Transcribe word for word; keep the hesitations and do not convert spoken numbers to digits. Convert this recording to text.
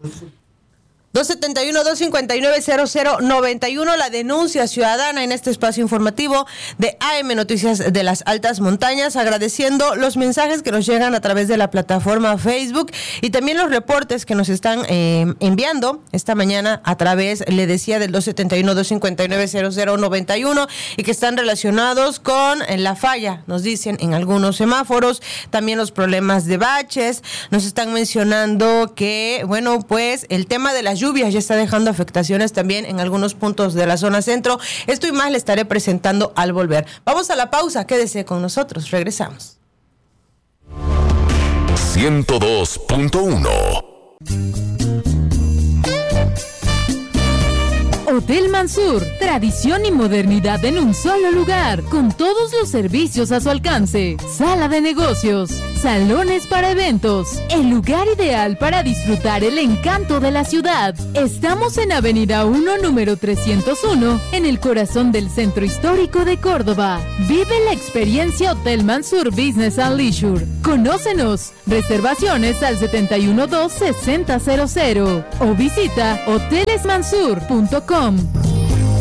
dos setenta y uno, dos cincuenta y nueve, cero cero noventa y uno, la denuncia ciudadana en este espacio informativo de A M Noticias de las Altas Montañas, agradeciendo los mensajes que nos llegan a través de la plataforma Facebook y también los reportes que nos están eh, enviando esta mañana a través, le decía, del dos setenta y uno, dos cincuenta y nueve, cero cero noventa y uno y que están relacionados con la falla, nos dicen, en algunos semáforos, también los problemas de baches. Nos están mencionando que, bueno, pues el tema de las lluvias ya está dejando afectaciones también en algunos puntos de la zona centro. Esto y más le estaré presentando al volver. Vamos a la pausa, quédese con nosotros, regresamos. ciento dos punto uno Hotel Mansur, tradición y modernidad en un solo lugar, con todos los servicios a su alcance. Sala de negocios, salones para eventos, el lugar ideal para disfrutar el encanto de la ciudad. Estamos en Avenida uno, número trescientos uno, en el corazón del Centro Histórico de Córdoba. Vive la experiencia Hotel Mansur Business and Leisure. Conócenos. Reservaciones al setenta y uno dos, sesenta cero cero o visita hoteles mansur punto com.